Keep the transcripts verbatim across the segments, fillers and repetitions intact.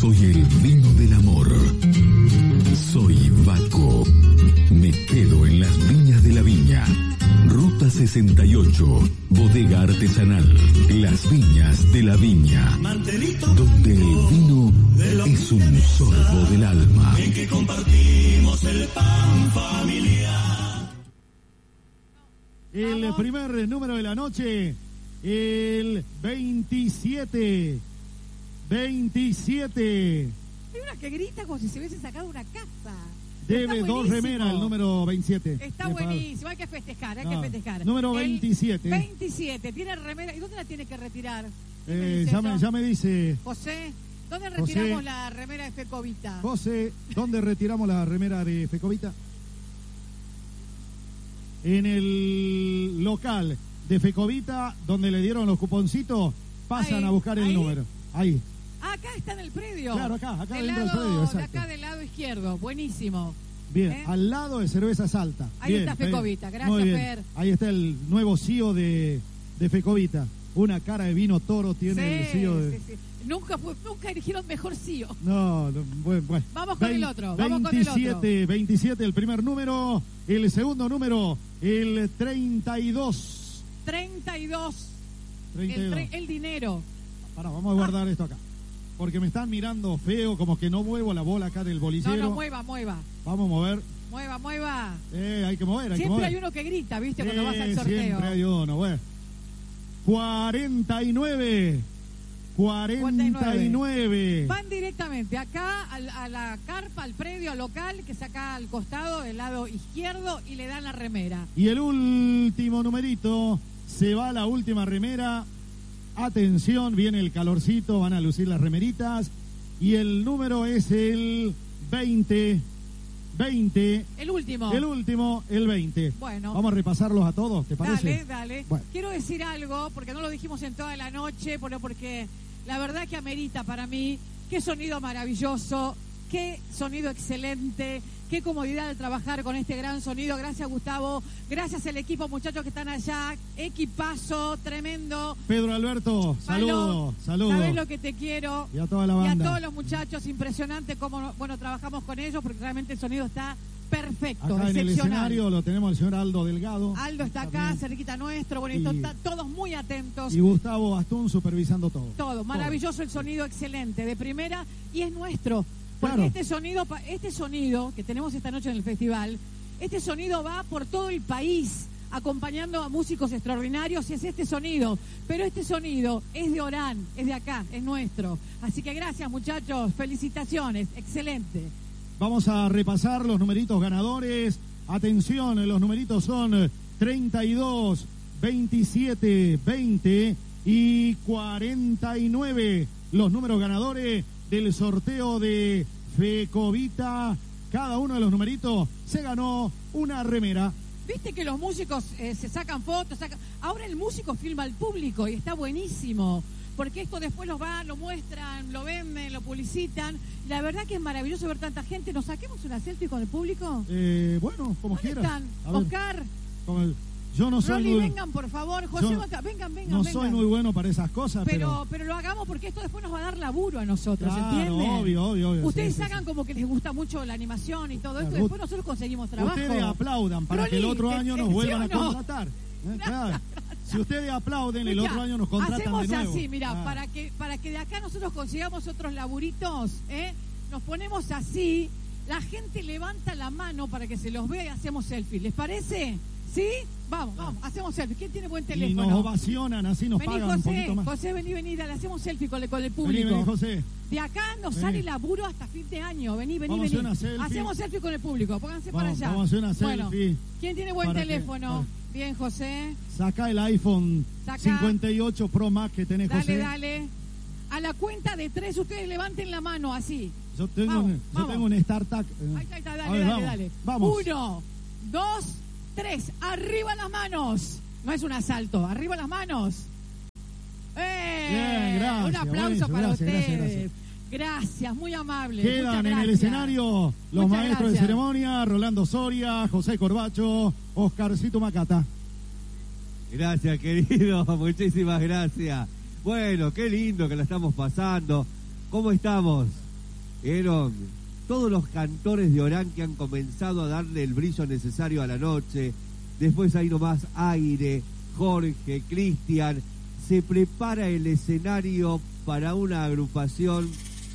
soy el vino del amor. Soy Baco. Me quedo en las viñas de la viña. Ruta sesenta y ocho, bodega artesanal. Las viñas de la viña. Donde el vino es un sorbo del alma. En que compartimos el pan familiar. El primer número de la noche, el veintisiete. veintisiete. Hay una que grita como si se hubiese sacado una casa. Debe dos remeras el número veintisiete. Está buenísimo, hay que festejar, hay no, que festejar. Número veintisiete. El veintisiete, tiene remera. ¿Y dónde la tiene que retirar? Eh, ya, me, ya me dice. José, ¿dónde retiramos José, la remera de Fecovita? José, ¿dónde retiramos la remera de Fecovita? En el local de Fecovita, donde le dieron los cuponcitos, pasan ahí, a buscar el ahí. número. Ahí. Acá está en el predio. Claro, acá, acá del dentro lado, del predio, exacto. De acá del lado izquierdo, buenísimo. Bien, ¿Eh? al lado de Cerveza Salta. Ahí bien, está Fecovita, gracias, muy bien. Fer. Ahí está el nuevo C E O de, de Fecovita. Una cara de vino toro tiene sí, el C E O de... sí, sí. Nunca, fue, nunca eligieron mejor C E O. No, no bueno, bueno. Vamos con Ve- el otro, vamos veintisiete, con el otro. veintisiete el primer número, el segundo número, el treinta y dos. treinta y dos. treinta y dos. El, tre- el dinero. Pará, vamos a guardar ah. esto acá. Porque me están mirando feo, como que no muevo la bola acá del bolillero. No, no, mueva, mueva. Vamos a mover. Mueva, mueva. Eh, hay que mover, hay Siempre que mover. hay uno que grita, ¿viste? Cuando eh, vas al sorteo. Siempre hay uno, bueno. cuarenta y nueve. cuarenta y nueve. Van directamente acá al, a la carpa, al predio, al local, que está acá al costado, del lado izquierdo, y le dan la remera. Y el último numerito, se va la última remera. Atención, viene el calorcito, van a lucir las remeritas. Y el número es el veinte. veinte. El último. El último, el veinte. Bueno. Vamos a repasarlos a todos, ¿te parece? Dale, dale. Bueno. Quiero decir algo, porque no lo dijimos en toda la noche, pero porque la verdad que amerita para mí. Qué sonido maravilloso, qué sonido excelente, qué comodidad de trabajar con este gran sonido. Gracias, Gustavo. Gracias al equipo, muchachos que están allá. Equipazo, tremendo. Pedro Alberto, saludos, saludos. Sabés lo que te quiero. Y a toda la banda. Y a todos los muchachos, impresionante cómo, bueno, trabajamos con ellos, porque realmente el sonido está perfecto, acá en el excepcional. escenario lo tenemos al señor Aldo Delgado. Aldo está acá, también. cerquita nuestro, bueno, y Y- está todos muy atentos. Y Gustavo Bastún supervisando todo. Todo, maravilloso el sonido, excelente, de primera, y es nuestro. Porque Claro. este sonido, pa- este sonido que tenemos esta noche en el festival, este sonido va por todo el país, acompañando a músicos extraordinarios, y es este sonido. Pero este sonido es de Orán, es de acá, es nuestro. Así que gracias, muchachos, felicitaciones, excelente. Vamos a repasar los numeritos ganadores. Atención, los numeritos son treinta y dos, veintisiete, veinte y cuarenta y nueve. Los números ganadores del sorteo de Fecovita. Cada uno de los numeritos se ganó una remera. Viste que los músicos eh, se sacan fotos, sacan... ahora el músico filma al público y está buenísimo, porque esto después lo van, lo muestran, lo venden, lo publicitan. La verdad que es maravilloso ver tanta gente. ¿Nos saquemos una selfie con el público? Eh, bueno, como ¿Dónde quieras. están? A ver, Oscar, como el- yo no soy Rolly, muy, vengan por favor. José, yo Mata- vengan, vengan, no vengan. soy muy bueno para esas cosas, pero, pero, pero lo hagamos porque esto después nos va a dar laburo a nosotros, claro, ¿entienden? obvio, obvio, obvio. Ustedes sí, sí, hagan sí. como que les gusta mucho la animación y todo Claro, esto, y después nosotros conseguimos trabajo. Ustedes aplaudan para Rolly, que el otro ¿eh, año eh, nos ¿sí vuelvan o a no? contratar. ¿eh? Claro. Si ustedes aplauden, el Escuchá, otro año nos contratan hacemos de nuevo. así, mira, Ah. para que para que de acá nosotros consigamos otros laburitos, ¿eh? Nos ponemos así, la gente levanta la mano para que se los vea y hacemos selfie. ¿Les parece? ¿Sí? Vamos, vamos, hacemos selfie. ¿Quién tiene buen Y teléfono? nos ovacionan, así nos Vení, pagan un José, poquito más. José, vení, vení, dale, hacemos selfie con el, con el Vení, público. vení, José. De acá nos Vení. sale laburo hasta fin de año. Vení, vení, Vamos a vení. hacer una selfie. Hacemos selfie con el público, pónganse Vamos, para allá. vamos a hacer una Bueno, selfie ¿quién tiene buen para que- teléfono? ah. Bien, José. Saca el iPhone Saca. cincuenta y ocho Pro Max que tenés, Dale, José. dale. A la cuenta de tres, ustedes levanten la mano así. Yo tengo, Vamos, un, yo vamos. tengo un StarTac. Ahí está, ahí está, A dale, ver, dale, vamos, dale. Vamos. Uno, dos, tres. Arriba las manos. No es un asalto, arriba las manos. ¡Eh! Bien, gracias, Un aplauso buenísimo, para gracias, ustedes. gracias, Gracias, muy amable. Quedan Muchas en el gracias. escenario los Muchas maestros gracias. de ceremonia, Rolando Soria, José Corbacho, Oscarcito Macata. Gracias, querido, muchísimas gracias. Bueno, qué lindo que la estamos pasando. ¿Cómo estamos? Eran todos los cantores de Orán que han comenzado a darle el brillo necesario a la noche. Después hay nomás Aire, Jorge, Cristian. Se prepara el escenario para una agrupación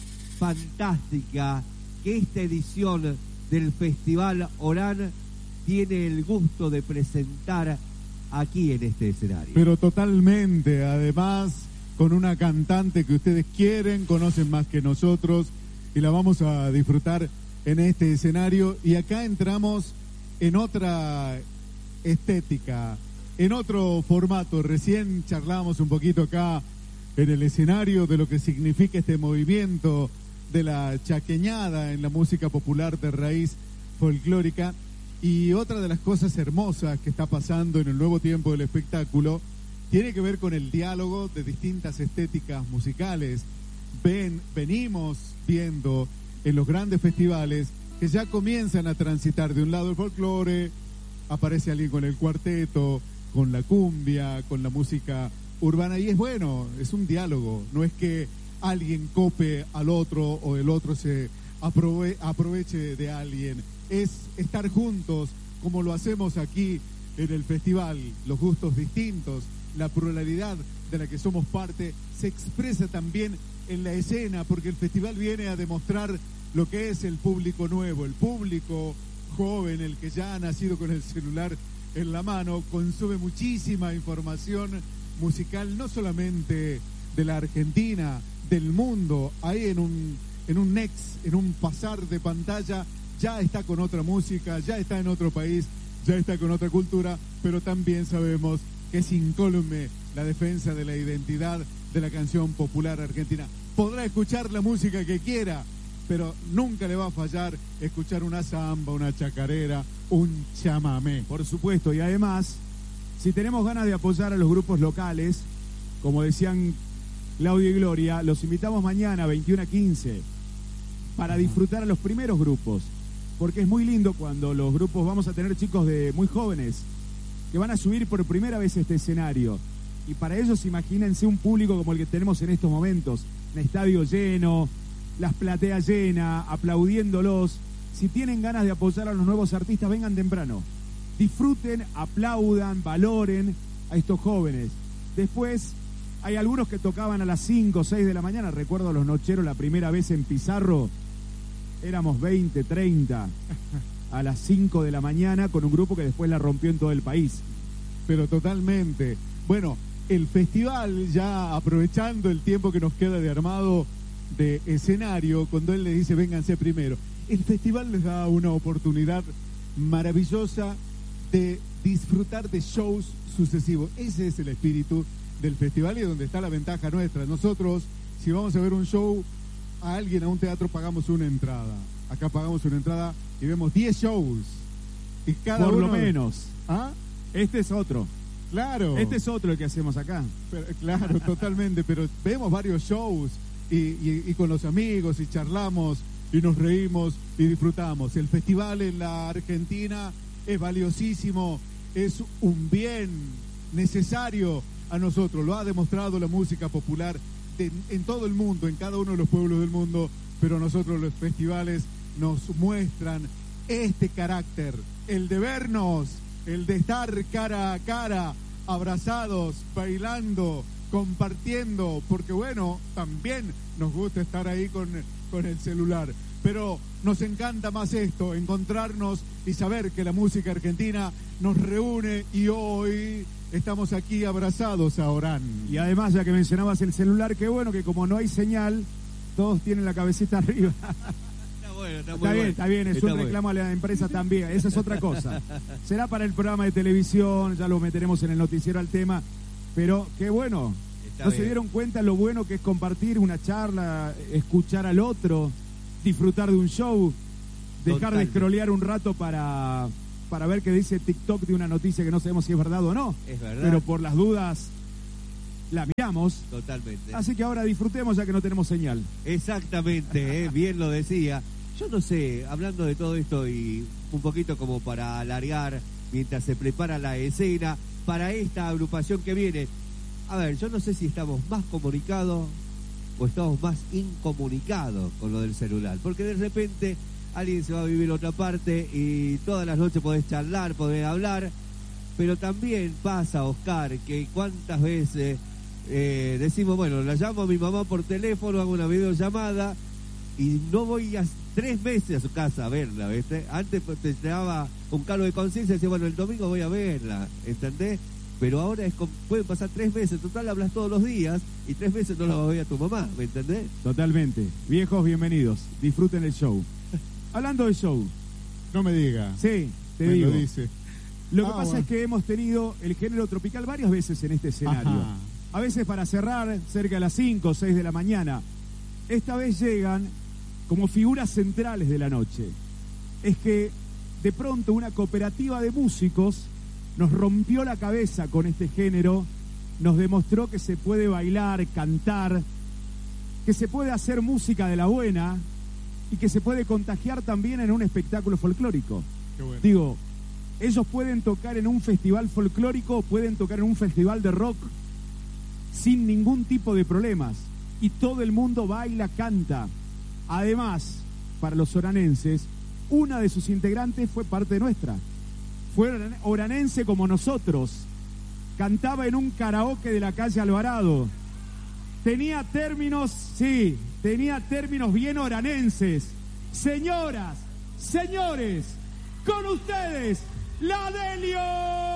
fantástica que esta edición del Festival Orán tiene el gusto de presentar aquí en este escenario. Pero totalmente, además con una cantante que ustedes quieren, conocen más que nosotros, y la vamos a disfrutar en este escenario. Y acá entramos en otra estética, en otro formato. Recién charlamos un poquito acá en el escenario de lo que significa este movimiento de la chaqueñada en la música popular de raíz folclórica. Y otra de las cosas hermosas que está pasando en el nuevo tiempo del espectáculo tiene que ver con el diálogo de distintas estéticas musicales. Ven, venimos viendo en los grandes festivales que ya comienzan a transitar de un lado el folclore, aparece alguien con el cuarteto, con la cumbia, con la música urbana, y es bueno, es un diálogo, no es que alguien cope al otro o el otro se aprove- aproveche de alguien, es estar juntos como lo hacemos aquí en el festival. Los gustos distintos, la pluralidad de la que somos parte se expresa también en la escena, porque el festival viene a demostrar lo que es el público nuevo, el público joven, el que ya ha nacido con el celular en la mano, consume muchísima información musical, no solamente de la Argentina, del mundo. Ahí en un en un next, en un pasar de pantalla, ya está con otra música, ya está en otro país, ya está con otra cultura, pero también sabemos que es incólume la defensa de la identidad de la canción popular argentina. Podrá escuchar la música que quiera, pero nunca le va a fallar escuchar una samba, una chacarera, un chamamé. Por supuesto, y además, si tenemos ganas de apoyar a los grupos locales, como decían Claudio y Gloria, los invitamos mañana a veintiuno a quince para disfrutar a los primeros grupos, porque es muy lindo cuando los grupos, vamos a tener chicos de muy jóvenes que van a subir por primera vez este escenario, y para ellos imagínense un público como el que tenemos en estos momentos, un estadio lleno, las plateas llenas, aplaudiéndolos. Si tienen ganas de apoyar a los nuevos artistas, vengan temprano, disfruten, aplaudan, valoren a estos jóvenes. Después hay algunos que tocaban a las cinco o seis de la mañana. Recuerdo a los Nocheros la primera vez en Pizarro, éramos veinte, treinta a las cinco de la mañana con un grupo que después la rompió en todo el país. Pero totalmente. Bueno, el festival, ya aprovechando el tiempo que nos queda de armado de escenario, cuando él les dice vénganse primero, el festival les da una oportunidad maravillosa de disfrutar de shows sucesivos. Ese es el espíritu del festival y donde está la ventaja nuestra. Nosotros, si vamos a ver un show a alguien, a un teatro, pagamos una entrada. Acá pagamos una entrada y vemos diez shows. Y cada Por uno... lo menos. ¿Ah? Este es otro. Claro. Este es otro el que hacemos acá. Pero, claro, totalmente, pero vemos varios shows y, y, y con los amigos y charlamos y nos reímos y disfrutamos. El festival en la Argentina es valiosísimo, es un bien necesario a nosotros, lo ha demostrado la música popular de, en todo el mundo, en cada uno de los pueblos del mundo, pero nosotros los festivales nos muestran este carácter, el de vernos, el de estar cara a cara, abrazados, bailando, compartiendo, porque bueno, también nos gusta estar ahí con, con el celular, pero nos encanta más esto, encontrarnos y saber que la música argentina nos reúne, y hoy estamos aquí abrazados a Orán. Y además, ya que mencionabas el celular, qué bueno que como no hay señal, todos tienen la cabecita arriba. Está bueno, está, Está muy bien, bueno. está bien, es Está un bueno. reclamo a la empresa también, esa es otra cosa. Será para el programa de televisión, ya lo meteremos en el noticiero al tema, pero qué bueno. Está ¿No bien. se dieron cuenta lo bueno que es compartir una charla, escuchar al otro, disfrutar de un show, dejar Totalmente. de scrollear un rato para, para ver qué dice TikTok de una noticia que no sabemos si es verdad o no? Es verdad. Pero por las dudas la miramos. Totalmente. Así que ahora disfrutemos ya que no tenemos señal. Exactamente, eh, bien lo decía. Yo no sé, hablando de todo esto y un poquito como para alargar mientras se prepara la escena para esta agrupación que viene. A ver, yo no sé si estamos más comunicados o estamos más incomunicados con lo del celular, porque de repente alguien se va a vivir a otra parte y todas las noches podés charlar, podés hablar, pero también pasa, Oscar, que cuántas veces eh, decimos, bueno, la llamo a mi mamá por teléfono, hago una videollamada y no voy a tres meses a su casa a verla, ¿viste? Antes te llevaba un cargo de conciencia y decía, bueno, el domingo voy a verla, ¿entendés? Pero ahora es como, pueden pasar tres meses, total hablas todos los días y tres meses no la vas a ver a tu mamá, ¿me entendés? Totalmente. Viejos, bienvenidos. Disfruten el show. Hablando del show. No me diga. Sí, te me digo. Lo dice. Lo que Ah, pasa bueno. es que hemos tenido el género tropical varias veces en este escenario. Ajá. A veces para cerrar cerca de las cinco o seis de la mañana. Esta vez llegan como figuras centrales de la noche. Es que de pronto una cooperativa de músicos nos rompió la cabeza con este género, nos demostró que se puede bailar, cantar, que se puede hacer música de la buena y que se puede contagiar también en un espectáculo folclórico. Qué bueno. Digo, ellos pueden tocar en un festival folclórico, pueden tocar en un festival de rock sin ningún tipo de problemas y todo el mundo baila, canta. Además, para los oranenses, una de sus integrantes fue parte nuestra. Fue oran- oranense como nosotros. Cantaba en un karaoke de la calle Alvarado. Tenía términos, sí, tenía términos bien oranenses. Señoras, señores, con ustedes, la Delio.